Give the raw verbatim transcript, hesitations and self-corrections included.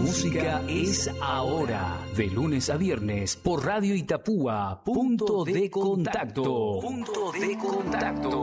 música es ahora. De lunes a viernes por Radio Itapúa. Punto de contacto. Punto de contacto.